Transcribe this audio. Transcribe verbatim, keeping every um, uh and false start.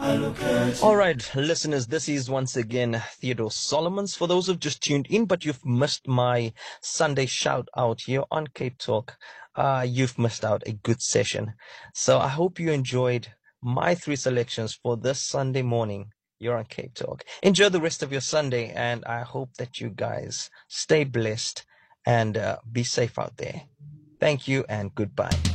All right, listeners, this is once again Theodore Solomons. For those who've just tuned in, but you've missed my Sunday shout out here on Cape Talk, uh, you've missed out a good session. So I hope you enjoyed my three selections for this Sunday morning. You're on Cape Talk. Enjoy the rest of your Sunday, and I hope that you guys stay blessed and uh, be safe out there. Thank you and goodbye.